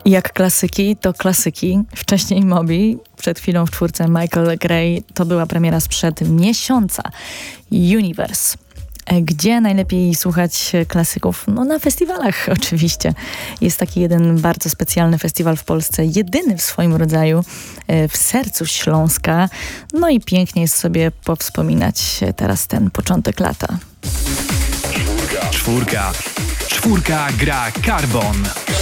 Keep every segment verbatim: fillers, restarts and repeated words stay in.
Jak klasyki, to klasyki. Wcześniej Moby, przed chwilą w czwórce Michael Gray. To była premiera sprzed miesiąca. Universe. Gdzie najlepiej słuchać klasyków? No na festiwalach oczywiście. Jest taki jeden bardzo specjalny festiwal w Polsce, jedyny w swoim rodzaju, w sercu Śląska. No i pięknie jest sobie powspominać teraz ten początek lata. Czwórka. Czwórka. Czwórka gra Carbon.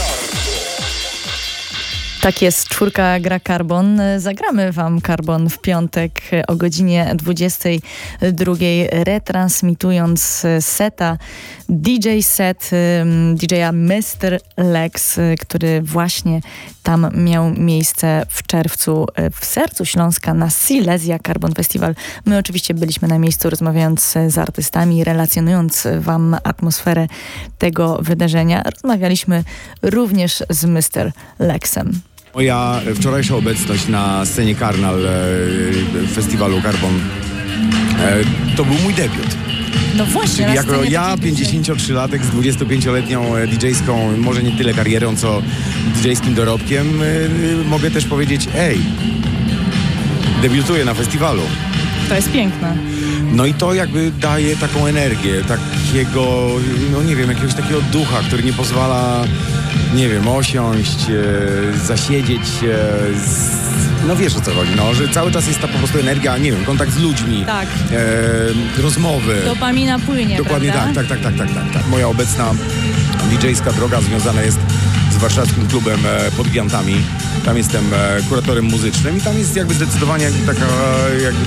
Tak jest, czwórka gra Carbon. Zagramy wam Carbon w piątek o godzinie dwudziestej drugiej, retransmitując seta, D J set D J a mister Lex, który właśnie tam miał miejsce w czerwcu w sercu Śląska na Silesia Carbon Festival. My oczywiście byliśmy na miejscu, rozmawiając z artystami, relacjonując wam atmosferę tego wydarzenia. Rozmawialiśmy również z mister Lexem. Moja wczorajsza obecność na scenie Karnal e, festiwalu Carbon e, to był mój debiut. No właśnie. Czyli jako ja, pięćdziesięciotrzylatek z dwudziestopięcioletnią didżejską, może nie tyle karierą, co didżejskim dorobkiem, e, mogę też powiedzieć, ej, debiutuję na festiwalu. To jest piękne. No i to jakby daje taką energię, takiego, no nie wiem, jakiegoś takiego ducha, który nie pozwala, nie wiem, osiąść, e, zasiedzieć się, z, no wiesz o co chodzi, no, że cały czas jest ta po prostu energia, nie wiem, kontakt z ludźmi, tak. e, rozmowy. Dopamina płynie, Dokładnie prawda? tak, tak, tak, tak, tak, tak. Moja obecna didżejska droga związana jest z warszawskim klubem e, Pod Gwiantami. Tam jestem e, kuratorem muzycznym i tam jest jakby zdecydowanie jakby taka jakby